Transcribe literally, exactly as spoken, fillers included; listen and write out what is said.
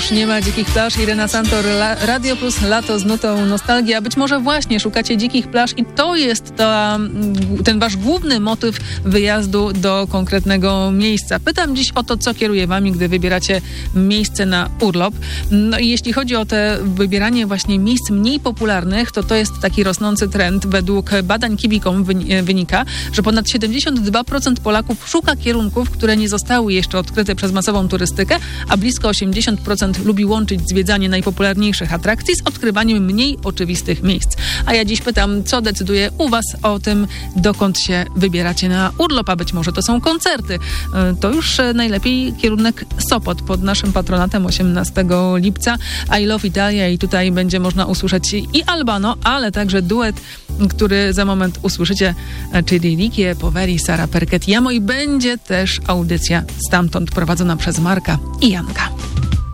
już nie ma dzikich plaż. Irena Santor, La, Radio Plus, lato z nutą nostalgii. A być może właśnie szukacie dzikich plaż i to jest ta, ten wasz główny motyw wyjazdu do konkretnego miejsca. Pytam dziś o to, co kieruje wami, gdy wybieracie miejsce na urlop. No i jeśli chodzi o te wybieranie właśnie miejsc mniej popularnych, to to jest taki rosnący trend. Według badań Kibi kropka com wynika, że ponad siedemdziesiąt dwa procent Polaków szuka kierunków, które nie zostały jeszcze odkryte przez masową turystykę, a blisko osiemdziesiąt procent lubi łączyć zwiedzanie najpopularniejszych atrakcji z odkrywaniem mniej oczywistych miejsc. A ja dziś pytam, co decyduje u was o tym, dokąd się wybieracie na urlop, a być może to są koncerty. To już najlepiej kierunek Sopot pod naszym patronatem osiemnastego lipca. I Love Italia i tutaj będzie można usłyszeć i Albano, ale także duet, który za moment usłyszycie, czyli Ricky Poveri, Sara Perchettiamo i będzie też audycja stamtąd prowadzona przez Marka i Janka.